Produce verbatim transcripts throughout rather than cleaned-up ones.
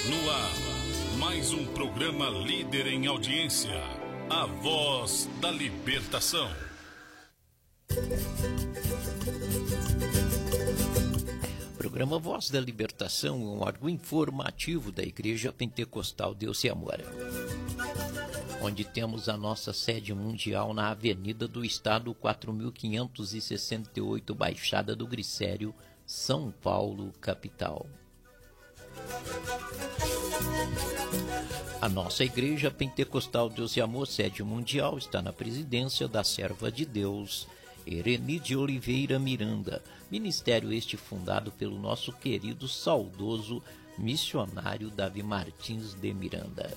No ar, mais um programa líder em audiência, A Voz da Libertação. O programa Voz da Libertação é um órgão informativo da Igreja Pentecostal Deus e Amor, onde temos a nossa sede mundial na Avenida do Estado quatro mil quinhentos e sessenta e oito, Baixada do Glicério, São Paulo, capital. A nossa Igreja Pentecostal Deus e Amor, sede mundial, está na presidência da serva de Deus, Ereni de Oliveira Miranda, ministério este fundado pelo nosso querido, saudoso missionário Davi Martins de Miranda.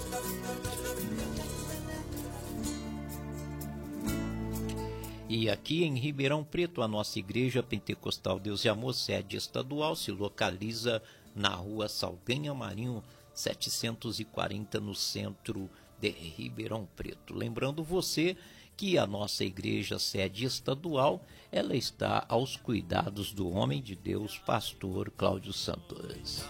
E aqui em Ribeirão Preto, a nossa Igreja Pentecostal Deus e Amor, sede estadual, se localiza na rua Saldanha Marinho, setecentos e quarenta, no centro de Ribeirão Preto. Lembrando você que a nossa igreja sede estadual, ela está aos cuidados do homem de Deus, pastor Cláudio Santos.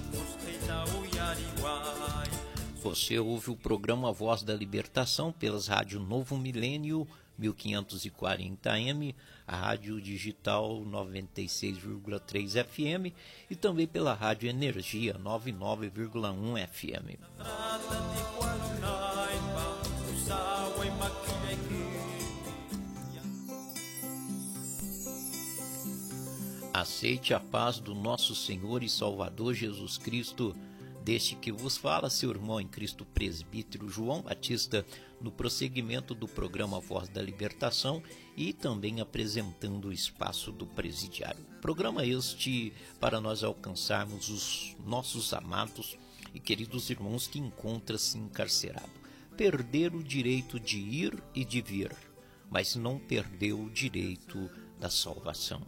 Você ouve o programa Voz da Libertação pelas rádios Novo Milênio mil quinhentos e quarenta A M, a Rádio Digital noventa e seis vírgula três F M e também pela Rádio Energia noventa e nove vírgula um F M. Aceite a paz do nosso Senhor e Salvador Jesus Cristo. Deste que vos fala, seu irmão em Cristo, presbítero João Batista, no prosseguimento do programa Voz da Libertação e também apresentando o espaço do presidiário. Programa este para nós alcançarmos os nossos amados e queridos irmãos que encontram-se encarcerados. Perder o direito de ir e de vir, mas não perdeu o direito da salvação.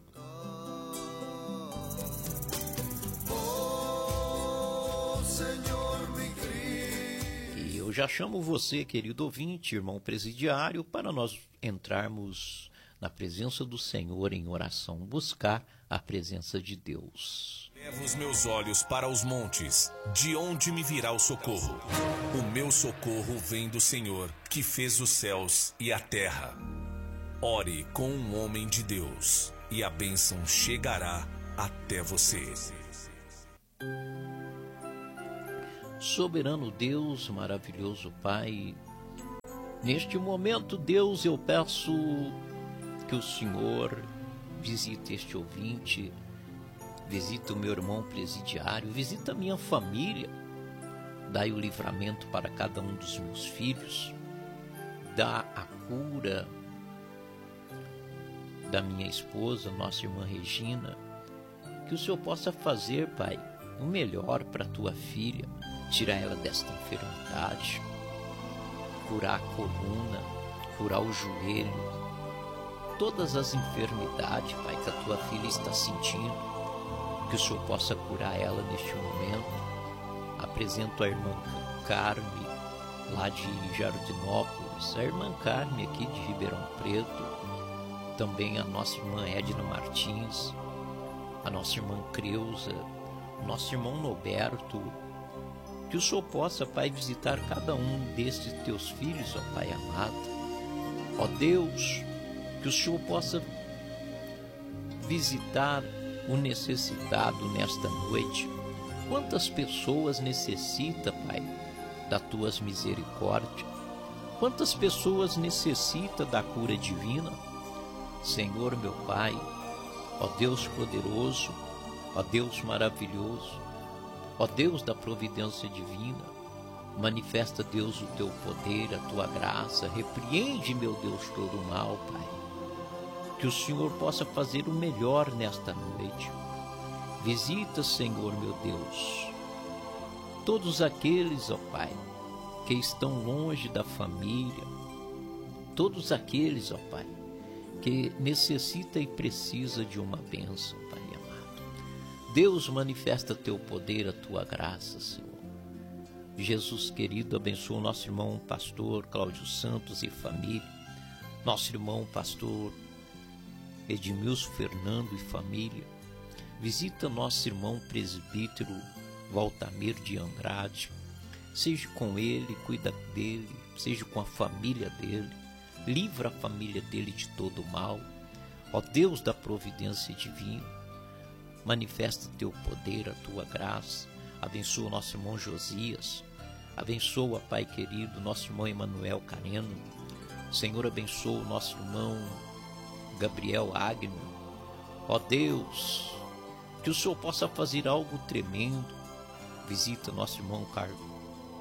E eu já chamo você, querido ouvinte, irmão presidiário, para nós entrarmos na presença do Senhor em oração, buscar a presença de Deus. Levo os meus olhos para os montes, de onde me virá o socorro? O meu socorro vem do Senhor, que fez os céus e a terra. Ore com um homem de Deus, e a bênção chegará até você. Soberano Deus, maravilhoso Pai, neste momento, Deus, eu peço que o Senhor visite este ouvinte, visite o meu irmão presidiário, visite a minha família, dai o livramento para cada um dos meus filhos, dá a cura da minha esposa, nossa irmã Regina, que o Senhor possa fazer, Pai, o melhor para a tua filha, tirar ela desta enfermidade, curar a coluna, curar o joelho, todas as enfermidades, Pai, que a tua filha está sentindo, que o Senhor possa curar ela neste momento. Apresento a irmã Carme, lá de Jardinópolis, a irmã Carme aqui de Ribeirão Preto, também a nossa irmã Edna Martins, a nossa irmã Creuza, o nosso irmão Noberto. Que o Senhor possa, Pai, visitar cada um destes teus filhos, ó Pai amado. Ó Deus, que o Senhor possa visitar o necessitado nesta noite. Quantas pessoas necessita, Pai, das tuas misericórdias? Quantas pessoas necessita da cura divina? Senhor, meu Pai, ó Deus poderoso, ó Deus maravilhoso, ó Deus da providência divina, manifesta, Deus, o teu poder, a tua graça, repreende, meu Deus, todo o mal, Pai. Que o Senhor possa fazer o melhor nesta noite. Visita, Senhor, meu Deus, todos aqueles, ó Pai, que estão longe da família, todos aqueles, ó Pai, que necessita e precisa de uma bênção, Pai amado. Deus, manifesta teu poder, a tua graça, Senhor. Jesus querido, abençoa o nosso irmão pastor Cláudio Santos e família, nosso irmão pastor Edmilson Fernando e família. Visita nosso irmão presbítero Valtamir de Andrade. Seja com ele, cuida dele, seja com a família dele, livra a família dele de todo mal. Ó Deus da providência divina, manifesta teu poder, a tua graça. Abençoa o nosso irmão Josias, abençoa, Pai querido, nosso irmão Emanuel Careno. Senhor, abençoa o nosso irmão Gabriel Agno. Ó Deus, que o Senhor possa fazer algo tremendo. Visita nosso irmão Carlos.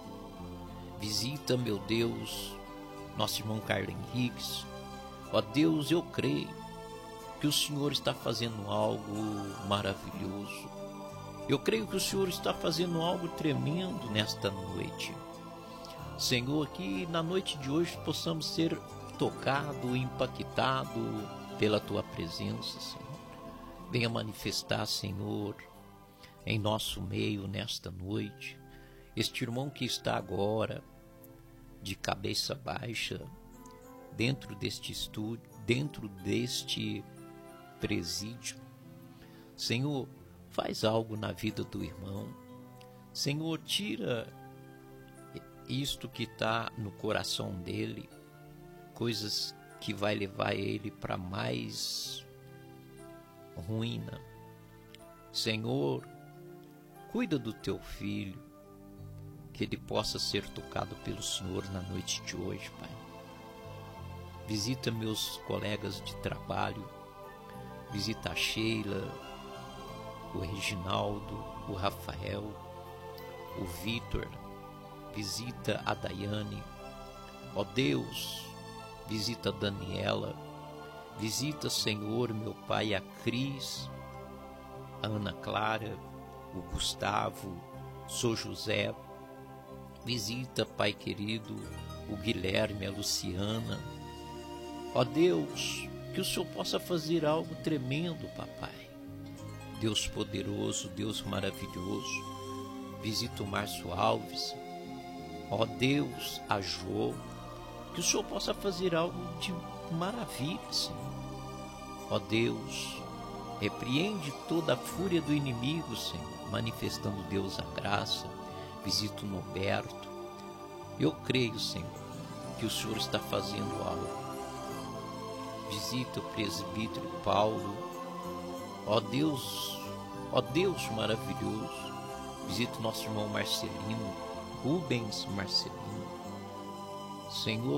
Visita, meu Deus, nosso irmão Carlos Henriques. Ó Deus, eu creio que o Senhor está fazendo algo maravilhoso. Eu creio que o Senhor está fazendo algo tremendo nesta noite. Senhor, que na noite de hoje possamos ser tocados, impactados pela Tua presença, Senhor. Venha manifestar, Senhor, em nosso meio nesta noite. Este irmão que está agora de cabeça baixa dentro deste estúdio, dentro deste presídio. Senhor, faz algo na vida do irmão. Senhor, tira isto que está no coração dele, coisas que vai levar ele para mais ruína. Senhor, cuida do teu filho, que ele possa ser tocado pelo Senhor na noite de hoje, Pai. Visita meus colegas de trabalho, visita a Sheila, o Reginaldo, o Rafael, o Vitor, visita a Daiane. Ó Deus, visita a Daniela, visita, Senhor, meu Pai, a Cris, a Ana Clara, o Gustavo, Sou José. Visita, Pai querido, o Guilherme, a Luciana. Ó Deus, que o Senhor possa fazer algo tremendo, papai. Deus poderoso, Deus maravilhoso. Visita o Márcio Alves. Ó Deus, a Jô. Que o Senhor possa fazer algo de maravilha, Senhor. Ó Deus, repreende toda a fúria do inimigo, Senhor, manifestando, Deus, a graça. Visita o Norberto. Eu creio, Senhor, que o Senhor está fazendo algo. Visita o presbítero Paulo. Ó Deus, ó Deus maravilhoso. Visita o nosso irmão Marcelino, Rubens Marcelino. Senhor,